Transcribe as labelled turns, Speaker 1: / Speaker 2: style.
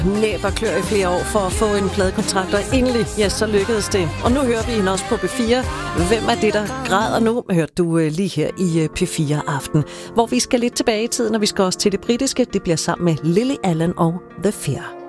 Speaker 1: næb og klør i flere år for at få en pladekontrakt, og endelig, ja, så lykkedes det. Og nu hører vi hende også på P4. Hvem er det, der græder nu? Hørte du lige her i P4 Aften, hvor vi skal lidt tilbage i tiden, og vi skal også til det britiske. Det bliver sammen med Lily Allen og The Fear.